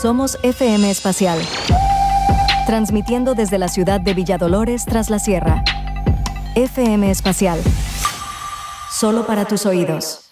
Somos FM Espacial, transmitiendo desde la ciudad de Villadolores tras la sierra. FM Espacial, solo para tus oídos.